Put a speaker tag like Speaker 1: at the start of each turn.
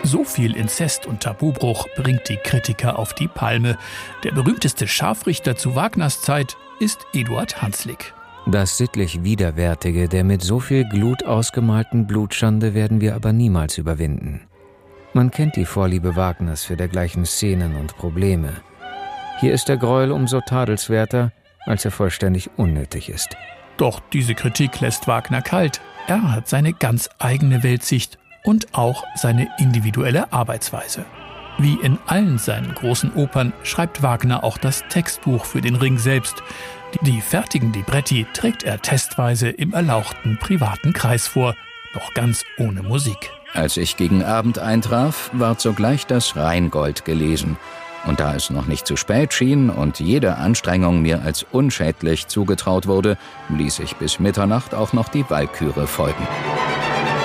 Speaker 1: So viel Inzest und Tabubruch bringt die Kritiker auf die Palme. Der berühmteste Scharfrichter zu Wagners Zeit ist Eduard Hanslick.
Speaker 2: Das sittlich Widerwärtige der mit so viel Glut ausgemalten Blutschande werden wir aber niemals überwinden. Man kennt die Vorliebe Wagners für dergleichen Szenen und Probleme. Hier ist der Gräuel umso tadelswerter, als er vollständig unnötig ist.
Speaker 1: Doch diese Kritik lässt Wagner kalt. Er hat seine ganz eigene Weltsicht und auch seine individuelle Arbeitsweise. Wie in allen seinen großen Opern schreibt Wagner auch das Textbuch für den Ring selbst. Die fertigen Libretti trägt er testweise im erlauchten privaten Kreis vor, noch ganz ohne Musik.
Speaker 3: Als ich gegen Abend eintraf, ward sogleich das Rheingold gelesen. Und da es noch nicht zu spät schien und jede Anstrengung mir als unschädlich zugetraut wurde, ließ ich bis Mitternacht auch noch die Walküre folgen.